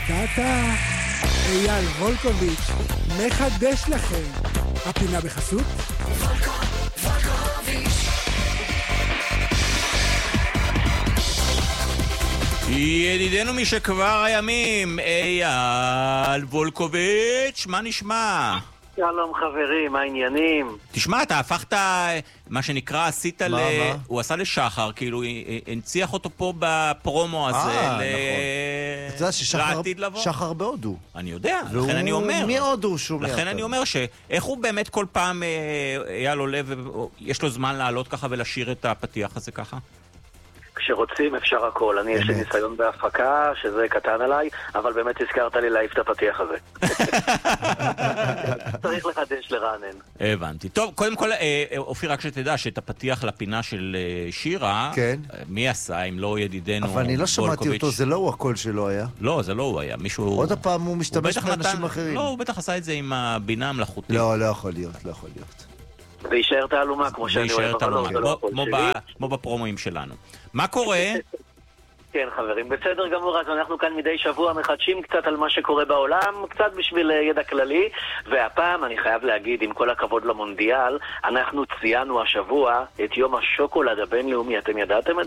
טאטה, אייל וולקוביץ' מחדש לכם. הפינה בחסות ידידנו משכבר הימים, אייל וולקוביץ', מה נשמע? שלום חברים, מה העניינים? תשמע, אתה הפכת, מה שנקרא, עשית הוא עשה לשחר, כאילו, הנציח אותו פה בפרומו הזה. נכון. אתה יודע ששחר בהודו. אני יודע, לכן אני אומר. מהודו שומע. לכן אני אומר שאיך הוא באמת כל פעם אייל עולה ויש לו זמן לעלות ככה ולשיר את הפתיח הזה ככה? כשרוצים אפשר הכל. אני יש לי ניסיון בהפקה, שזה קטן עליי, אבל באמת הזכרת לי להעיף את הפתיח הזה. צריך לחדש לרענן. הבנתי. טוב, קודם כל, אופיר, רק שתדע שאת הפתיח לפינה של שירה, מי עשה, אם לא ידידנו אבל אני לא שמעתי אותו, זה לא הוא הקול שלו היה. לא, זה לא הוא היה. מישהו... עוד הפעם הוא משתמש באנשים אחרים. לא, הוא בטח עשה את זה עם הבינה המלאכותית. לא, לא יכול להיות, לא יכול להיות. זה יישאר תעלומה, כמו שאני אוהב, אבל לא, זה לא הקול שלי. כמו בפרומואים שלנו. מה קורה? כן חברים, בסדר גמור, אז אנחנו כאן מדי שבוע מחדשים קצת על מה שקורה בעולם, קצת בשביל ידע כללי, והפעם אני חייב להגיד, עם כל הכבוד למונדיאל, אנחנו ציינו השבוע את יום השוקולד הבינלאומי, אתם ידעתם את